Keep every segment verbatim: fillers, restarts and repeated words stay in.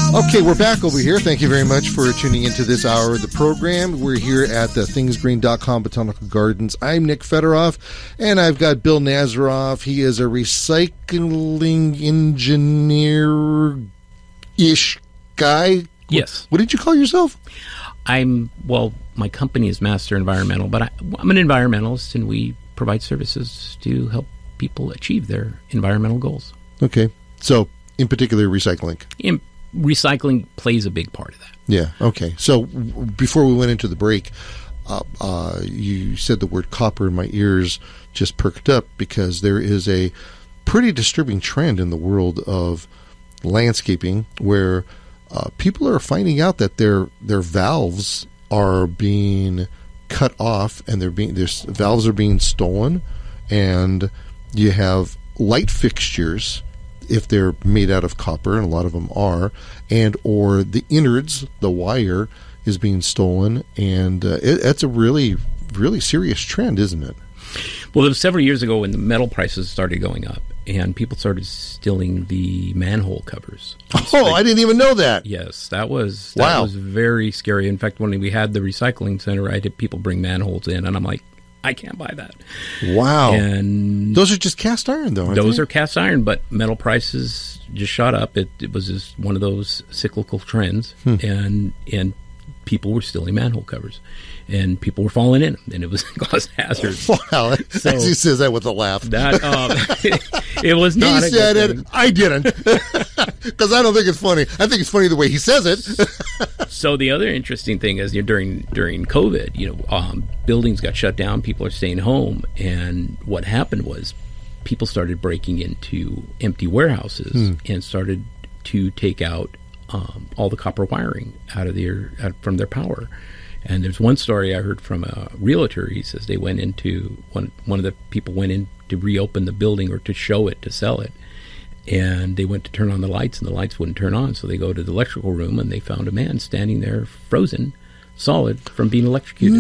Okay, we're back over here. Thank you very much for tuning into this hour of the program. We're here at the things green dot com Botanical Gardens. I'm Nick Federoff, and I've got Bill Nazaroff. He is a recycling engineer-ish guy. Yes. What did you call yourself? I'm, well, my company is Master Environmental, but I, I'm an environmentalist, and we provide services to help people achieve their environmental goals. Okay. So, in particular, recycling. In, recycling plays a big part of that. Yeah. Okay. So, w- before we went into the break, uh, uh, you said the word copper, and my ears just perked up because there is a pretty disturbing trend in the world of landscaping where uh, people are finding out that their their valves are being cut off, and they're being their valves are being stolen, and you have light fixtures, if they're made out of copper, and a lot of them are, and or the innards, the wire, is being stolen, and uh, it, it's a really, really serious trend, isn't it? Well, it was several years ago when the metal prices started going up, and people started stealing the manhole covers. Oh, like, I didn't even know that. Yes, that was that wow. was very scary. In fact, when we had the recycling center, I had people bring manholes in, and I'm like, I can't buy that. Wow. And those are just cast iron, though, aren't those they? are cast iron, but metal prices just shot up. It, it was just one of those cyclical trends, hmm. and and people were stealing manhole covers, and people were falling in them, and it was caused hazards. Wow. So, he says that with a laugh. That um, it, it was not he a said good it. thing. I didn't. Because I don't think it's funny. I think it's funny the way he says it. So the other interesting thing is, you know, during during COVID, you know, um, buildings got shut down. People are staying home, and what happened was people started breaking into empty warehouses hmm. and started to take out um, all the copper wiring out of their out from their power. And there's one story I heard from a realtor. He says they went into one one of the people went in to reopen the building or to show it, to sell it. And they went to turn on the lights, and the lights wouldn't turn on. So they go to the electrical room, and they found a man standing there frozen, solid, from being electrocuted.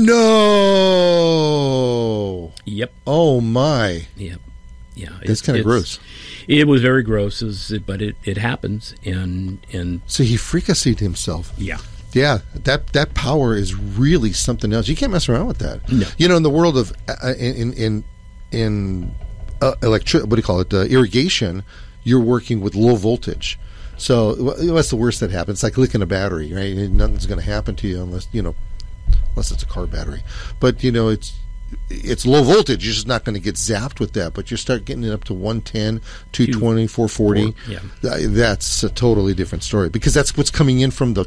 No! Yep. Oh, my. Yep. Yeah. That's kind of gross. It was very gross, it was, but it, it happens. And, and so he fricasseed himself. Yeah. Yeah, that that power is really something else. You can't mess around with that. No. You know, in the world of uh, in in in uh, electric, what do you call it? Uh, irrigation. You're working with low voltage, so what's the worst that happens? It's like licking a battery, right? Nothing's going to happen to you unless you know, unless it's a car battery. But you know, it's it's low voltage. You're just not going to get zapped with that. But you start getting it up to one ten, two twenty, four forty. Yeah. That's a totally different story because that's what's coming in from the